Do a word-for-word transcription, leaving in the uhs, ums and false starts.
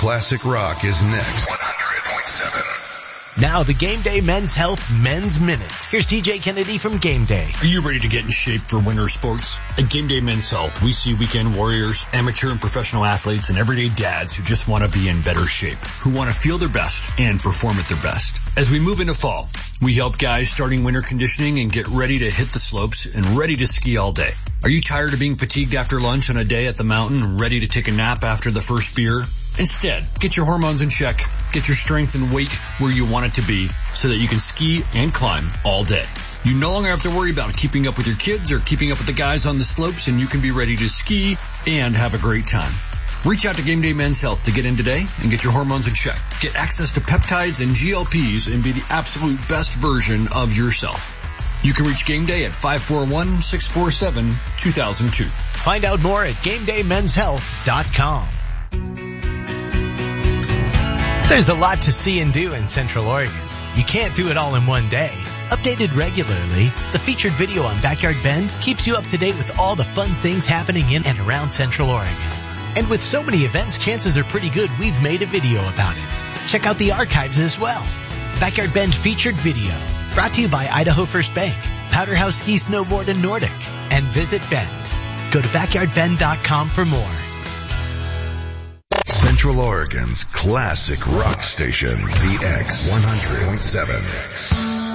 Classic Rock is next. one hundred point seven. Now the Game Day Men's Health Men's Minute. Here's T J Kennedy from Game Day. Are you ready to get in shape for winter sports? At Game Day Men's Health, we see weekend warriors, amateur and professional athletes, and everyday dads who just want to be in better shape, who want to feel their best and perform at their best. As we move into fall, we help guys starting winter conditioning and get ready to hit the slopes and ready to ski all day. Are you tired of being fatigued after lunch on a day at the mountain and ready to take a nap after the first beer? Instead, get your hormones in check, get your strength and weight where you want it to be so that you can ski and climb all day. You no longer have to worry about keeping up with your kids or keeping up with the guys on the slopes, and you can be ready to ski and have a great time. Reach out to Game Day Men's Health to get in today and get your hormones in check. Get access to peptides and G L Ps and be the absolute best version of yourself. You can reach Game Day at five four one, six four seven, two thousand two. Find out more at game day men's health dot com. There's a lot to see and do in Central Oregon. You can't do it all in one day. Updated regularly, the featured video on Backyard Bend keeps you up to date with all the fun things happening in and around Central Oregon. And with so many events, chances are pretty good we've made a video about it. Check out the archives as well. Backyard Bend featured video, brought to you by Idaho First Bank, Powderhouse Ski Snowboard and Nordic, and Visit Bend. Go to backyard bend dot com for more. Central Oregon's classic rock station, the X one hundred point seven.